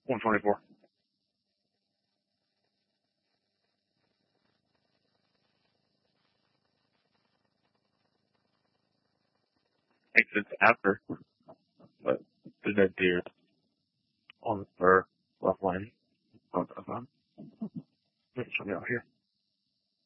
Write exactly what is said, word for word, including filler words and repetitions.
one twenty-four. Exits after, but the dead deer on the left lane. Oh, that's fine. It's out here.